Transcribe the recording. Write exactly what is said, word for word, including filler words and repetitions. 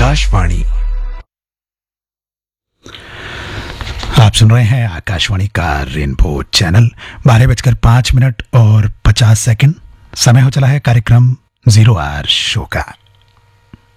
आकाशवाणी। आप सुन रहे हैं आकाशवाणी का रेनबो चैनल। बारह बजकर पाँच मिनट और पचास सेकंड समय हो चला है कार्यक्रम जीरो आवर शो का।